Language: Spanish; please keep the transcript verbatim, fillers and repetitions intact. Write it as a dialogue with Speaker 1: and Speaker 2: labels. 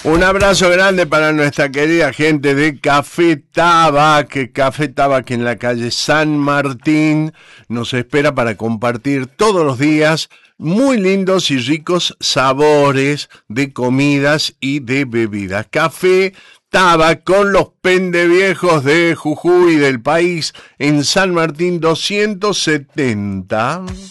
Speaker 1: Un abrazo grande para nuestra querida gente de Café Tabac, Café Tabac en la calle San Martín. Nos espera para compartir todos los días muy lindos y ricos sabores de comidas y de bebidas. Café Tabac con los pendeviejos de Jujuy del país en San Martín doscientos setenta.